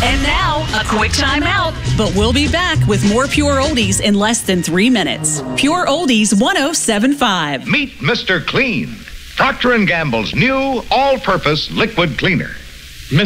And now, a quick time out. But we'll be back with more Pure Oldies in less than 3 minutes. Pure Oldies 107.5. Meet Mr. Clean, Procter & Gamble's new all-purpose liquid cleaner.